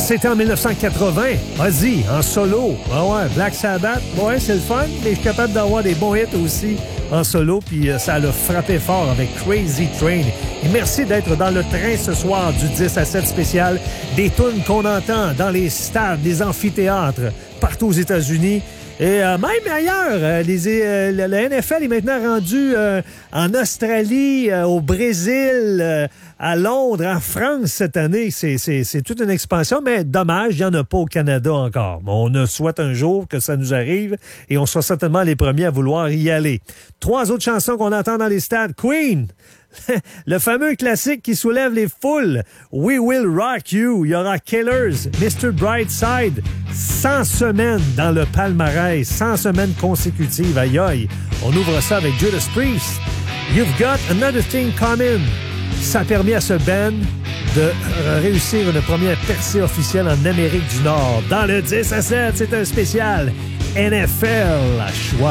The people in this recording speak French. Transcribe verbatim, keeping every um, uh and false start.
c'était en dix-neuf cent quatre-vingts. Ozzy, en solo. Ah ouais, Black Sabbath. Ouais, c'est le fun, mais je suis capable d'avoir des bons hits aussi en solo, puis euh, ça l'a frappé fort avec Crazy Train. Et merci d'être dans le train ce soir du dix à sept spécial. Des tunes qu'on entend dans les stades, les amphithéâtres, partout aux États-Unis. Et euh, même ailleurs, euh, les, euh, le, le N F L est maintenant rendu euh, en Australie, euh, au Brésil, euh, à Londres, en France cette année. C'est, c'est, c'est toute une expansion, mais dommage, il n'y en a pas au Canada encore. On ne souhaite un jour que ça nous arrive et on sera certainement les premiers à vouloir y aller. Trois autres chansons qu'on entend dans les stades. Queen, le fameux classique qui soulève les foules. We Will Rock You. Il y aura Killers, mister Brightside. cent semaines dans le palmarès. cent semaines consécutives. Aïe aïe. On ouvre ça avec Judas Priest. You've Got Another Thing Coming. Ça a permis à ce band de réussir une première percée officielle en Amérique du Nord. Dans le dix à sept, c'est un spécial N F L à choix.